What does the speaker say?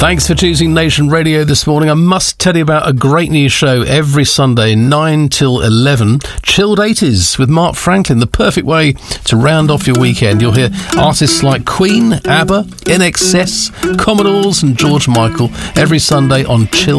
Thanks for choosing Nation Radio this morning. I must tell you about a great new show every Sunday, 9 till 11. Chilled 80s with Mark Franklin, the perfect way to round off your weekend. You'll hear artists like Queen, ABBA, INXS, Commodores and George Michael every Sunday on Chilled